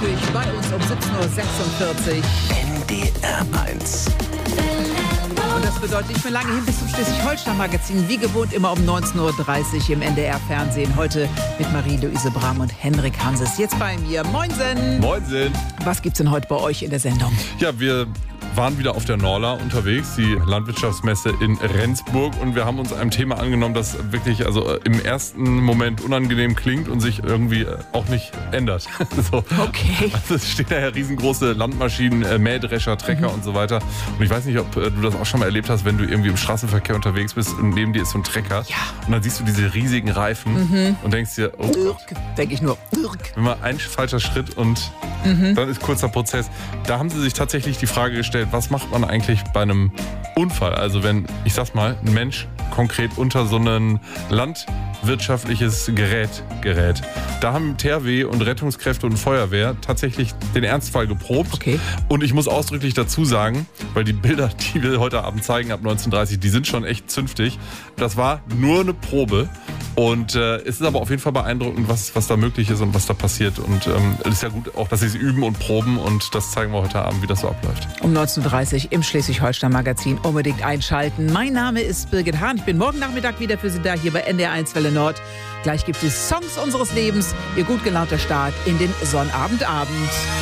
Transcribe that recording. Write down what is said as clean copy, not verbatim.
natürlich bei uns um 17:46 Uhr. NDR 1. Und das bedeutet, ich bin lange hin bis zum Schleswig-Holstein-Magazin. Wie gewohnt immer um 19:30 Uhr im NDR-Fernsehen. Heute mit Marie-Louise Brahm und Henrik Hanses. Jetzt bei mir. Moinsen! Moinsen! Was gibt's denn heute bei euch in der Sendung? Ja, wir waren wieder auf der Norla unterwegs, die Landwirtschaftsmesse in Rendsburg, und wir haben uns einem Thema angenommen, das wirklich im ersten Moment unangenehm klingt und sich irgendwie auch nicht ändert. So. Okay. Also es stehen daher riesengroße Landmaschinen, Mähdrescher, Trecker und so weiter. Und ich weiß nicht, ob du das auch schon mal erlebt hast, wenn du irgendwie im Straßenverkehr unterwegs bist und neben dir ist so ein Trecker. Ja. Und dann siehst du diese riesigen Reifen und denkst dir, oh Gott. Denke ich nur. Wenn mal ein falscher Schritt und dann ist kurzer Prozess. Da haben sie sich tatsächlich die Frage gestellt, was macht man eigentlich bei einem Unfall? Also wenn, ich sag's mal, ein Mensch konkret unter so ein landwirtschaftliches Gerät gerät. Da haben THW und Rettungskräfte und Feuerwehr tatsächlich den Ernstfall geprobt. Okay. Und ich muss ausdrücklich dazu sagen, weil die Bilder, die wir heute Abend zeigen ab 19:30 Uhr, die sind schon echt zünftig. Das war nur eine Probe. Und es ist aber auf jeden Fall beeindruckend, was da möglich ist und was da passiert. Und es ist ja gut auch, dass sie es üben und proben. Und das zeigen wir heute Abend, wie das so abläuft. Um 19:30 Uhr im Schleswig-Holstein-Magazin. Unbedingt einschalten. Mein Name ist Birgit Hahn. Ich bin morgen Nachmittag wieder für Sie da, hier bei NDR 1 Welle Nord. Gleich gibt es Songs unseres Lebens. Ihr gut gelaunter Start in den Sonnabendabend.